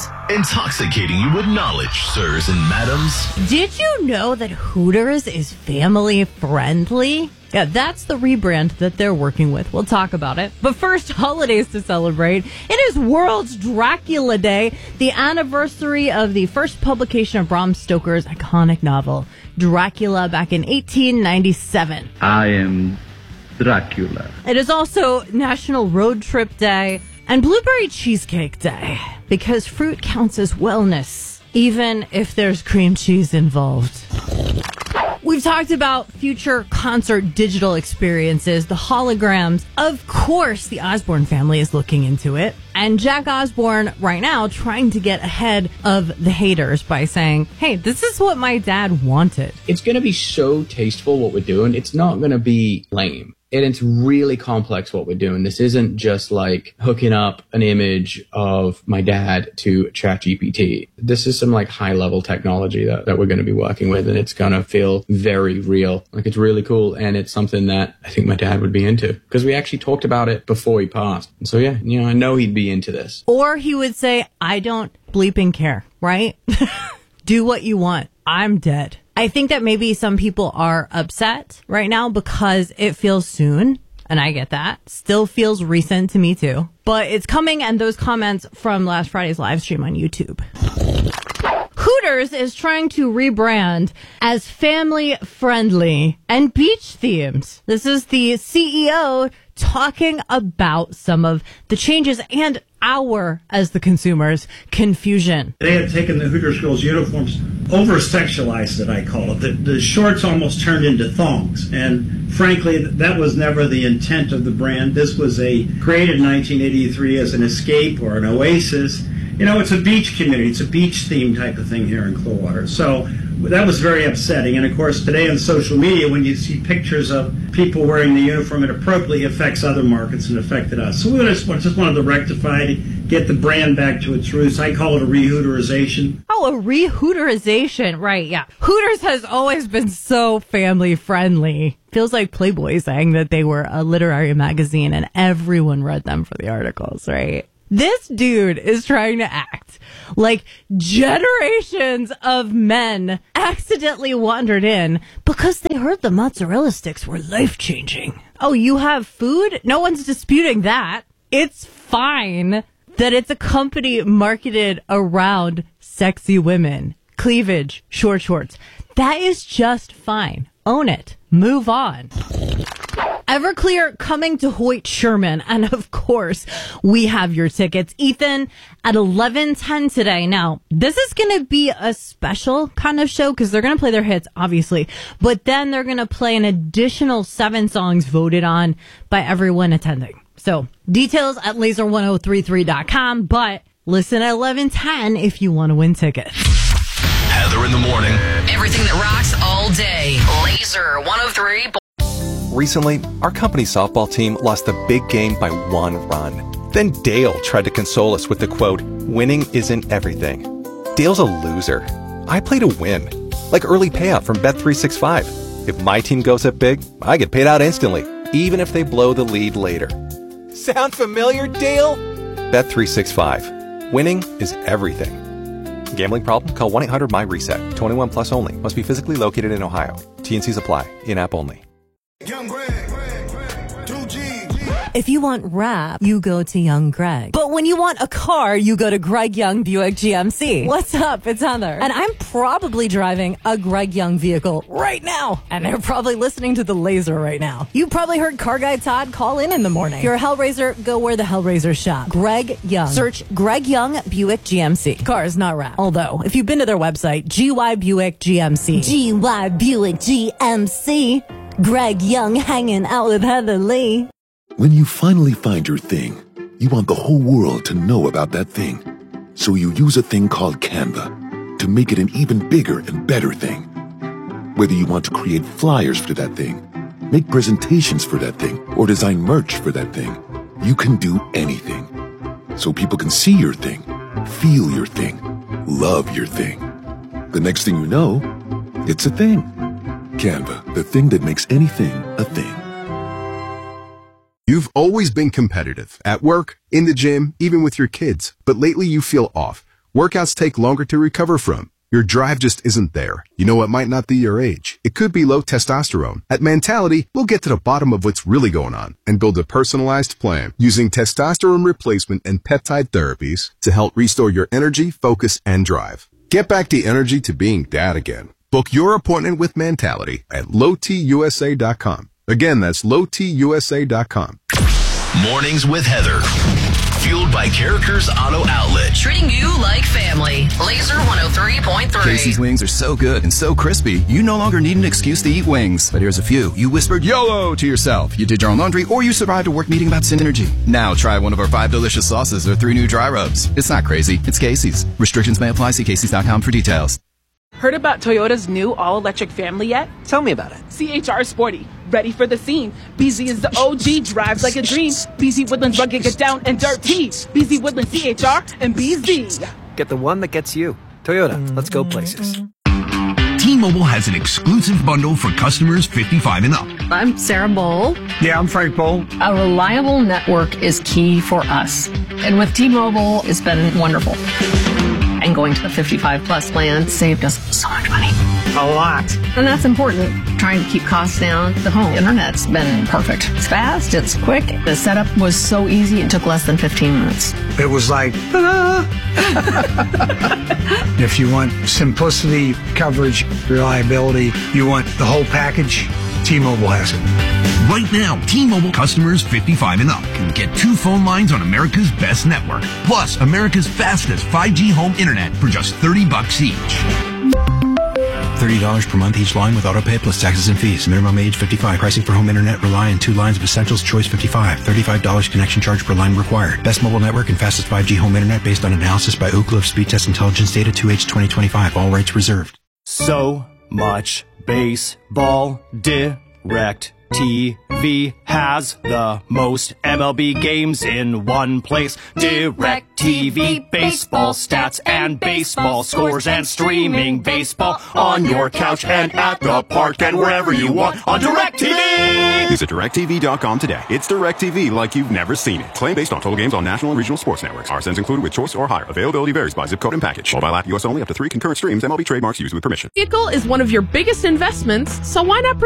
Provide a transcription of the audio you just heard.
news, intoxicating you with knowledge, sirs and madams. Did you know that Hooters is family friendly? Yeah, that's the rebrand that they're working with. We'll talk about it. But first, holidays to celebrate. It is World's Dracula Day, the anniversary of the first publication of Bram Stoker's iconic novel, Dracula, back in 1897. I am Dracula. It is also National Road Trip Day and Blueberry Cheesecake Day, because fruit counts as wellness, even if there's cream cheese involved. We've talked about future concert digital experiences, the holograms. Of course, the Osbourne family is looking into it. And Jack Osbourne right now trying to get ahead of the haters by saying, hey, this is what my dad wanted. It's going to be so tasteful what we're doing. It's not going to be lame. And it's really complex what we're doing. This isn't just like hooking up an image of my dad to ChatGPT. This is some like high level technology that we're going to be working with, and it's going to feel very real. Like, it's really cool. And it's something that I think my dad would be into, because we actually talked about it before he passed. And so, yeah, I know he'd be into this. Or he would say, I don't bleeping care, right? Do what you want. I'm dead. I think that maybe some people are upset right now because it feels soon, and I get that. Still feels recent to me too. But it's coming, and those comments from last Friday's live stream on YouTube. Hooters is trying to rebrand as family friendly and beach themed. This is the CEO talking about some of the changes and our, as the consumers, confusion. They had taken the Hooters girls' uniforms, over-sexualized it, I call it. The shorts almost turned into thongs. And frankly, that was never the intent of the brand. This was created in 1983 as an escape or an oasis. It's a beach community. It's a beach theme type of thing here in Clearwater. So that was very upsetting. And of course, today on social media, when you see pictures of people wearing the uniform inappropriately, it affects other markets and affected us. So we just wanted to rectify it, get the brand back to its roots. I call it a re-Hooterization. Oh, a re-Hooterization. Right, yeah. Hooters has always been so family friendly. Feels like Playboy saying that they were a literary magazine and everyone read them for the articles, right? This dude is trying to act like generations of men accidentally wandered in because they heard the mozzarella sticks were life-changing. Oh, you have food? No one's disputing that. It's fine that it's a company marketed around sexy women, cleavage, short shorts. That is just fine. Own it. Move on. Everclear coming to Hoyt Sherman. And of course, we have your tickets. Ethan, at 11:10 today. Now, this is going to be a special kind of show because they're going to play their hits, obviously. But then they're going to play an additional 7 songs voted on by everyone attending. So, details at laser1033.com. But listen at 11:10 if you want to win tickets. Heather in the morning. Everything that rocks all day. Laser 103. Recently, our company softball team lost the big game by 1 run. Then Dale tried to console us with the quote, "Winning isn't everything." Dale's a loser. I play to win. Like early payout from Bet365. If my team goes up big, I get paid out instantly, even if they blow the lead later. Sound familiar, Dale? Bet365. Winning is everything. Gambling problem? Call 1-800-MY-RESET. 21 plus only. Must be physically located in Ohio. T&Cs apply. In-app only. Young Greg, 2G. If you want rap, you go to Young Greg. But when you want a car, you go to Greg Young Buick GMC. What's up? It's Heather. And I'm probably driving a Greg Young vehicle right now. And they're probably listening to the Laser right now. You probably heard Car Guy Todd call in the morning. If you're a Hellraiser, go where the Hellraisers shop. Greg Young. Search Greg Young Buick GMC. Cars, not rap. Although, if you've been to their website, GY Buick GMC. GY Buick GMC. Greg Young hanging out with Heather Lee. When you finally find your thing, you want the whole world to know about that thing. So you use a thing called Canva to make it an even bigger and better thing. Whether you want to create flyers for that thing, make presentations for that thing, or design merch for that thing, you can do anything. So people can see your thing, feel your thing, love your thing. The next thing you know, it's a thing. Canva, the thing that makes anything a thing. You've always been competitive at work, in the gym, even with your kids. But lately you feel off. Workouts take longer to recover from. Your drive just isn't there. You know, it might not be your age. It could be low testosterone. At Mentality, we'll get to the bottom of what's really going on and build a personalized plan using testosterone replacement and peptide therapies to help restore your energy, focus, and drive. Get back the energy to being dad again. Book your appointment with Mentality at lowtusa.com. Again, that's lowtusa.com. Mornings with Heather. Fueled by Characters Auto Outlet. Treating you like family. Laser 103.3. Casey's wings are so good and so crispy, you no longer need an excuse to eat wings. But here's a few. You whispered YOLO to yourself. You did your own laundry, or you survived a work meeting about synergy. Now try one of our 5 delicious sauces or 3 new dry rubs. It's not crazy. It's Casey's. Restrictions may apply. See Casey's.com for details. Heard about Toyota's new all-electric family yet? Tell me about it. CHR Sporty. Ready for the scene. BZ is the OG, drives like a dream. BZ Woodlands rugged, get down and dirty. BZ Woodlands CHR and BZ. Get the one that gets you. Toyota, let's go places. T-Mobile has an exclusive bundle for customers 55 and up. I'm Sarah Bowl. Yeah, I'm Frank Bowl. A reliable network is key for us. And with T-Mobile, it's been wonderful. And going to the 55 plus plan saved us so much money. A lot. And that's important. Trying to keep costs down. The home internet's been perfect. It's fast, it's quick. The setup was so easy, it took less than 15 minutes. It was like, ta-da! If you want simplicity, coverage, reliability, you want the whole package, T-Mobile has it. Right now, T-Mobile customers 55 and up can get 2 phone lines on America's best network, plus America's fastest 5G home internet for just $30 each. $30 per month each line with autopay plus taxes and fees. Minimum age 55. Pricing for home internet rely on 2 lines of Essentials Choice 55. $35 connection charge per line required. Best mobile network and fastest 5G home internet based on analysis by Ookla of Speed Test Intelligence data 2H 2025. All rights reserved. So much baseball. Direct TV has the most MLB games in one place. DirecTV, baseball stats and baseball scores and streaming baseball on your couch and at the park and wherever you want on DirecTV. Visit DirecTV.com today. It's DirecTV like you've never seen it. Claim based on total games on national and regional sports networks. RSNs included with choice or higher. Availability varies by zip code and package. Mobile app US only, up to 3 concurrent streams. MLB trademarks used with permission. Vehicle is one of your biggest investments, so why not